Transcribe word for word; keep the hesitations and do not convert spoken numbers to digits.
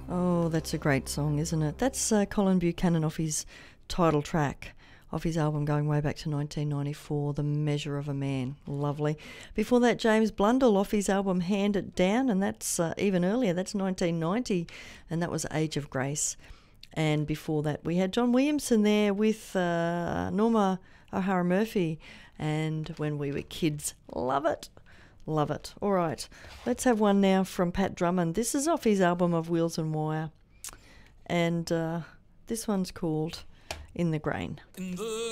Oh, that's a great song, isn't it? That's uh, Colin Buchanan off his title track, off his album going way back to nineteen ninety-four, The Measure of a Man. Lovely. Before that, James Blundell off his album Hand It Down, and that's uh, even earlier, that's nineteen ninety, and that was Age of Grace. And before that, we had John Williamson there with uh, Norma O'Hara Murphy, and When We Were Kids. Love it. Love it. All right, let's have one now from Pat Drummond. This is off his album of Wheels and Wire, and uh, this one's called In the Grain. In the